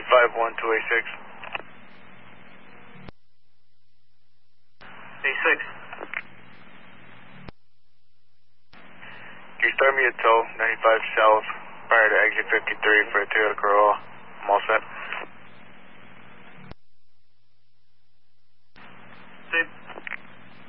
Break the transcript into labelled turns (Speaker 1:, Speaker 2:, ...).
Speaker 1: 951286.
Speaker 2: A6.
Speaker 1: Can you start me a tow, 95 south, prior to exit 53 for a Toyota Corolla? I'm all set.